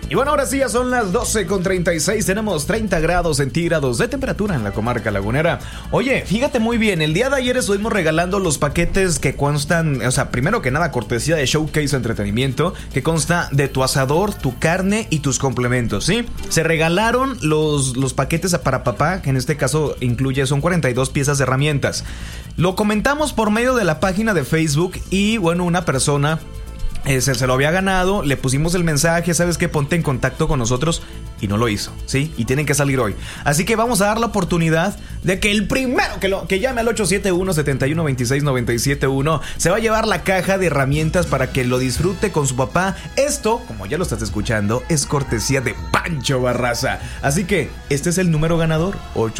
Y bueno, ahora sí, ya son las 12:36. Tenemos 30 grados centígrados de temperatura en la comarca lagunera. Oye, fíjate muy bien, el día de ayer estuvimos regalando los paquetes que constan, o sea, primero que nada, cortesía de Showcase Entretenimiento, que consta de tu asador, tu carne y tus complementos, ¿sí? Se regalaron los paquetes para papá, que en este caso son 42 piezas de herramientas. Lo comentamos por medio de la página de Facebook y, bueno, una persona se lo había ganado, le pusimos el mensaje, ¿sabes qué? Ponte en contacto con nosotros, y no lo hizo, ¿sí? Y tienen que salir hoy. Así que vamos a dar la oportunidad de que el primero que llame al 871-7126-971 se va a llevar la caja de herramientas para que lo disfrute con su papá. Esto, como ya lo estás escuchando, es cortesía de Pancho Barraza. Así que este es el número ganador,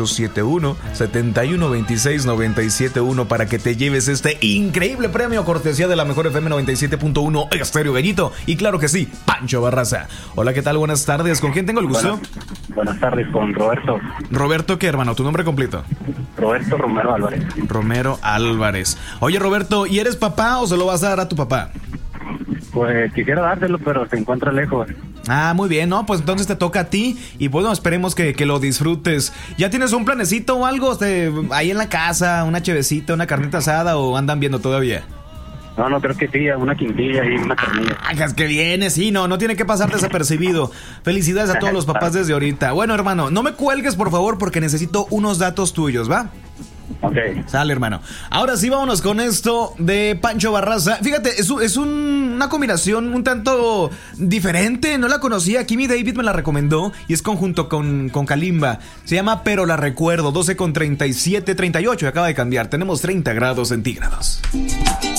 871-7126-971, para que te lleves este increíble premio cortesía de la mejor FM 97.1 Estéreo Gallito. Y claro que sí, Pancho Barraza. Hola, ¿qué tal? Buenas tardes. ¿Con quién tengo el gusto? Buenas tardes, con Roberto. ¿Roberto qué, hermano? ¿Tu nombre completo? Roberto Romero Álvarez. Romero Álvarez. Oye, Roberto, ¿y eres papá o se lo vas a dar a tu papá? Pues quisiera dárselo, pero se encuentra lejos. Ah, muy bien, ¿no? Pues entonces te toca a ti. Y bueno, esperemos que lo disfrutes. ¿Ya tienes un planecito o algo ahí en la casa? ¿Una chevecita, una carnita asada o andan viendo todavía? No, creo que sí, una quintilla y una carnilla. Ah, que viene, sí, no tiene que pasar desapercibido. Felicidades a todos los papás desde ahorita. Bueno, hermano, no me cuelgues, por favor, porque necesito unos datos tuyos, ¿va? Ok. Sale, hermano. Ahora sí, vámonos con esto de Pancho Barraza. Fíjate, es una combinación un tanto diferente. No la conocía. Aquí mi David me la recomendó y es conjunto con Kalimba. Se llama Pero la recuerdo. 12:37, 38. Acaba de cambiar. Tenemos 30 grados centígrados.